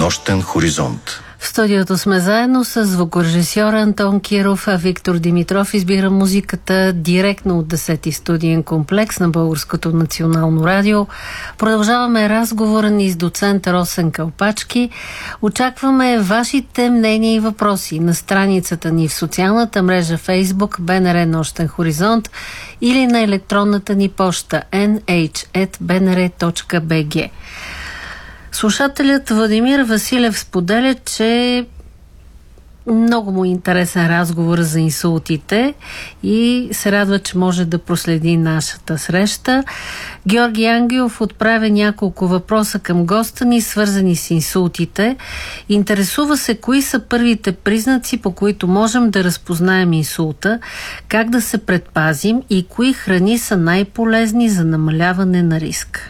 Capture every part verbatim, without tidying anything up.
Нощен хоризонт. В студиото сме заедно с звукорежисьор Антон Киров, а Виктор Димитров избира музиката директно от десети студиен комплекс на Българското национално радио. Продължаваме разговора ни с доцент Росен Калпачки. Очакваме вашите мнения и въпроси на страницата ни в социалната мрежа Facebook Б Н Р Нощен хоризонт или на електронната ни поща ен ейч ет би ен ар точка би джи. Слушателят Владимир Василев споделя, че много му е интересен разговор за инсултите и се радва, че може да проследи нашата среща. Георги Ангелов отправя няколко въпроса към госта ни, свързани с инсултите. Интересува се кои са първите признаци, по които можем да разпознаем инсулта, как да се предпазим и кои храни са най-полезни за намаляване на риск.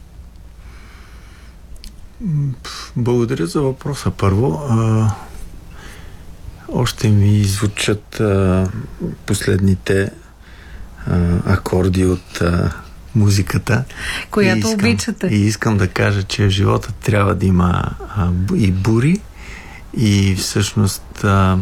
Благодаря за въпроса. Първо, а, още ми звучат а, последните а, акорди от а, музиката. Която и искам, обичате. И искам да кажа, че живота трябва да има а, и бури, и всъщност а,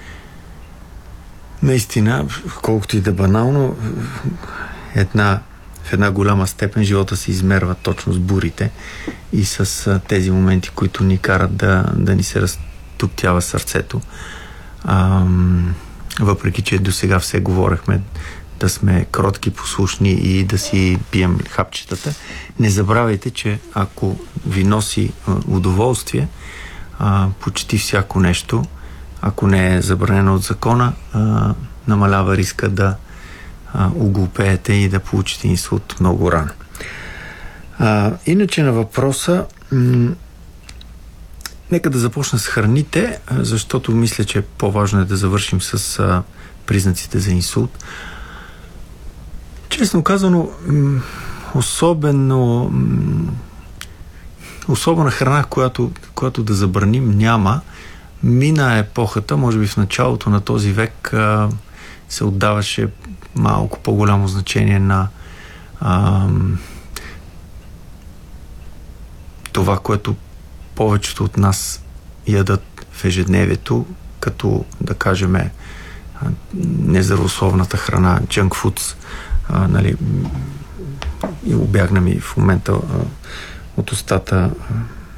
наистина, колкото и да банално, една в една голяма степен живота се измерва точно с бурите и с а, тези моменти, които ни карат да, да ни се разтоптява сърцето. А, въпреки, че до сега все говорехме да сме кротки, послушни и да си пием хапчетата, не забравяйте, че ако ви носи а, удоволствие, а, почти всяко нещо, ако не е забранено от закона, а, намалява риска да оглупеете и да получите инсулт много рано. А, иначе на въпроса, м- нека да започна с храните, защото мисля, че по-важно е да завършим с а, признаците за инсулт. Честно казано, м- особено м- особена храна, която, която да забраним, няма. Мина епохата, може би в началото на този век а, се отдаваше малко по-голямо значение на а, това, което повечето от нас ядат в ежедневието, като, да кажем, нездравословната храна, junk foods, а, нали, и обягна ми в момента а, от устата а,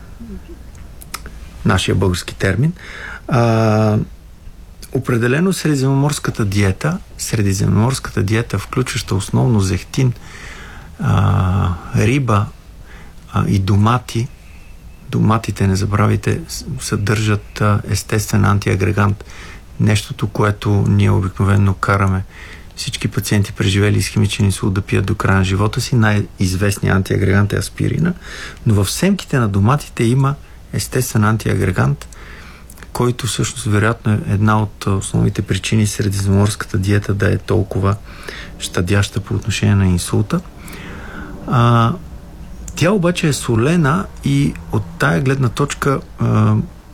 нашия български термин. А, Определено средиземноморската диета, средиземноморската диета, включваща основно зехтин, а, риба а, и домати. Доматите, не забравяйте, съдържат а, естествен антиагрегант. Нещото, което ние обикновено караме всички пациенти, преживели исхемичен инсулт, да пият до края на живота си. Най-известният антиагрегант е аспирина, но в семките на доматите има естествен антиагрегант, който всъщност вероятно е една от основните причини средиземноморската диета да е толкова щадяща по отношение на инсулта. А, тя обаче е солена и от тая гледна точка а,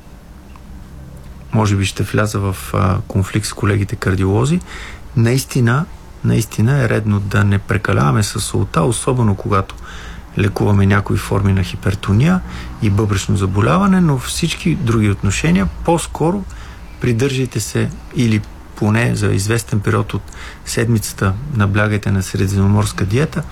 може би ще вляза в а, конфликт с колегите кардиолози. Наистина, наистина е редно да не прекаляваме с солта, особено когато лекуваме някои форми на хипертония и бъбречно заболяване, но всички други отношения по-скоро придържайте се или поне за известен период от седмицата наблягайте на средиземноморска диета